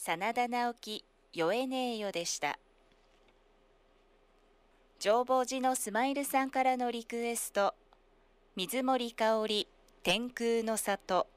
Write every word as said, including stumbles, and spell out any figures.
真田直樹、酔えねえよでした。浄法寺のスマイルさんからのリクエスト、水森かおり、天空の里。